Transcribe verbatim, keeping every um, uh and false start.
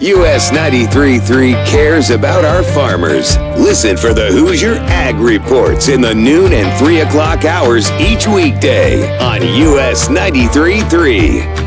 U S ninety-three point three cares about our farmers. Listen for the Hoosier Ag Reports in the noon and three o'clock hours each weekday on U S ninety-three point three.